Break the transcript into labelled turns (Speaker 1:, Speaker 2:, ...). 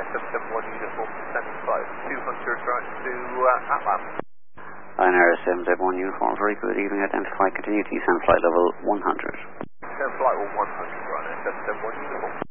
Speaker 1: 771 uniform, descending flight 200 right to Atlas.
Speaker 2: Ryanair 771 uniform, very good evening, identify, continue to descend flight level 100.
Speaker 1: Descend flight level 100, Ryanair 771 uniform.